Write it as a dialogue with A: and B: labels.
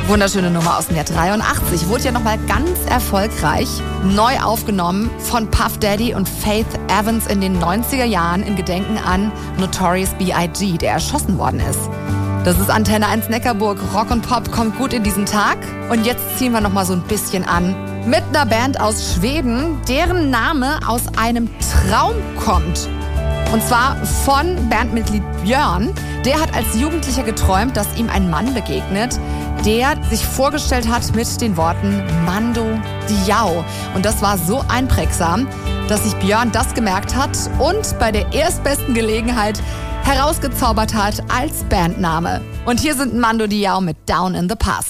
A: Wunderschöne Nummer aus dem Jahr 83. Wurde ja nochmal ganz erfolgreich neu aufgenommen von Puff Daddy und Faith Evans in den 90er Jahren in Gedenken an Notorious B.I.G., der erschossen worden ist. Das ist Antenne 1 Neckarburg. Rock und Pop kommt gut in diesen Tag. Und jetzt ziehen wir nochmal so ein bisschen an mit einer Band aus Schweden, deren Name aus einem Traum kommt. Und zwar von Bandmitglied Björn. Der hat als Jugendlicher geträumt, dass ihm ein Mann begegnet, der sich vorgestellt hat mit den Worten Mando Diao. Und das war so einprägsam, dass sich Björn das gemerkt hat und bei der erstbesten Gelegenheit herausgezaubert hat als Bandname. Und hier sind Mando Diao mit Down in the Past.